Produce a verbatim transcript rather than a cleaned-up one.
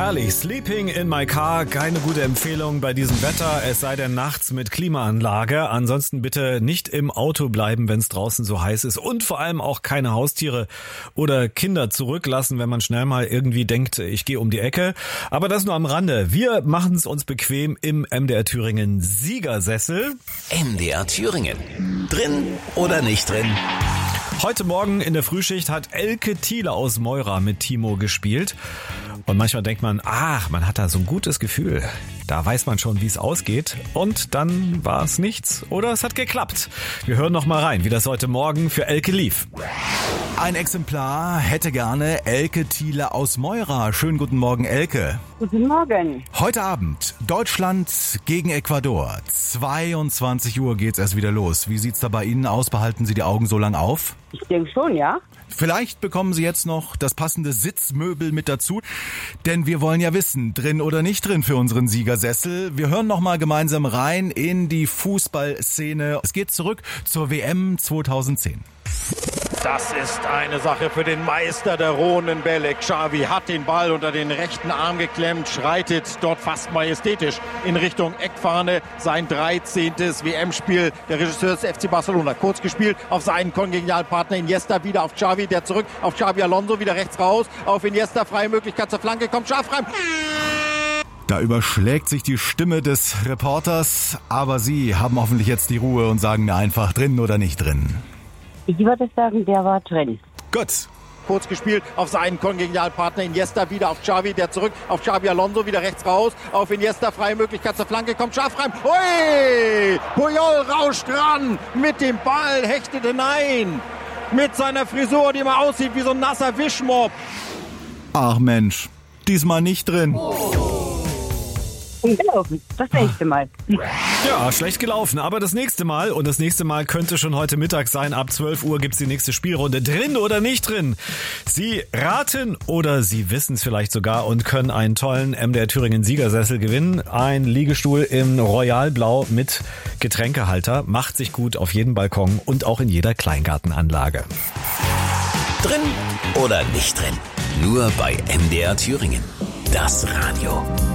Herrlich, Sleeping in my car, keine gute Empfehlung bei diesem Wetter, es sei denn nachts mit Klimaanlage. Ansonsten bitte nicht im Auto bleiben, wenn es draußen so heiß ist und vor allem auch keine Haustiere oder Kinder zurücklassen, wenn man schnell mal irgendwie denkt, ich gehe um die Ecke. Aber das nur am Rande. Wir machen es uns bequem im M D R Thüringen Siegersessel. M D R Thüringen. Drin oder nicht drin? Heute Morgen in der Frühschicht hat Elke Thiele aus Meura mit Timo gespielt. Und manchmal denkt man, ach, man hat da so ein gutes Gefühl. Da weiß man schon, wie es ausgeht. Und dann war es nichts oder es hat geklappt. Wir hören noch mal rein, wie das heute Morgen für Elke lief. Ein Exemplar hätte gerne Elke Thiele aus Meura. Schönen guten Morgen, Elke. Guten Morgen. Heute Abend Deutschland gegen Ecuador. zweiundzwanzig Uhr geht's erst wieder los. Wie sieht's da bei Ihnen aus? Behalten Sie die Augen so lang auf? Ich denke schon, ja. Vielleicht bekommen Sie jetzt noch das passende Sitzmöbel mit dazu, denn wir wollen ja wissen, drin oder nicht drin für unseren Siegersessel. Wir hören noch mal gemeinsam rein in die Fußballszene. Es geht zurück zur W M zweitausendzehn. Das ist eine Sache für den Meister der rohen Bälle. Xavi hat den Ball unter den rechten Arm geklemmt, schreitet dort fast majestätisch in Richtung Eckfahne. Sein dreizehntes W M-Spiel. Der Regisseur des F C Barcelona. Kurz gespielt auf seinen Kongenialpartner Iniesta. Wieder auf Xavi, der zurück auf Xabi Alonso. Wieder rechts raus auf Iniesta. Freie Möglichkeit zur Flanke. Kommt scharf rein. Da überschlägt sich die Stimme des Reporters. Aber Sie haben hoffentlich jetzt die Ruhe und sagen mir einfach, drin oder nicht drin. Ich würde sagen, der war drin. Gut. Kurz gespielt auf seinen Kongenialpartner Iniesta, wieder auf Xavi, der zurück auf Xabi Alonso, wieder rechts raus auf Iniesta, freie Möglichkeit zur Flanke, kommt scharf rein. Ui! Puyol rauscht ran mit dem Ball, hechtet hinein. Mit seiner Frisur, die mal aussieht wie so ein nasser Wischmopp. Ach Mensch, diesmal nicht drin. Gelaufen. Das nächste Mal. Ja, schlecht gelaufen, aber das nächste Mal, und das nächste Mal könnte schon heute Mittag sein, ab zwölf Uhr gibt's die nächste Spielrunde. Drin oder nicht drin? Sie raten oder Sie wissen es vielleicht sogar und können einen tollen M D R Thüringen Siegersessel gewinnen. Ein Liegestuhl im Royalblau mit Getränkehalter. Macht sich gut auf jedem Balkon und auch in jeder Kleingartenanlage. Drin oder nicht drin? Nur bei M D R Thüringen. Das Radio.